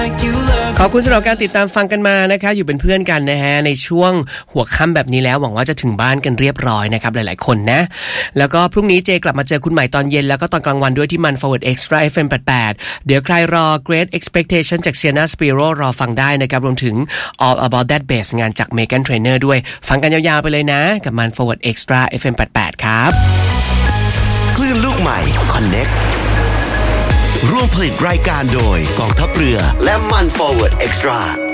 ขอบคุณสำหรับการติดตามฟังกันมานะคะอยู่เป็นเพื่อนกันนะฮะในช่วงหัวค่ำแบบนี้แล้วหวังว่าจะถึงบ้านกันเรียบร้อยนะครับหลายๆคนนะแล้วก็พรุ่งนี้เจกลับมาเจอคุณใหม่ตอนเย็นแล้วก็ตอนกลางวันด้วยที่มัน Forward Extra FM 88เดี๋ยวใครรอ Great Expectation จาก Sienna Spiro รอฟังได้นะครับรวมถึง All About That Bass งานจาก Megan Trainor ด้วยฟังกันยาวๆไปเลยนะกับมัน Forward Extra FM 88ครับคลื่นลูกใหม่ Connectร่วมผลิตรายการโดยกองทัพเรือและมัน Forward Extra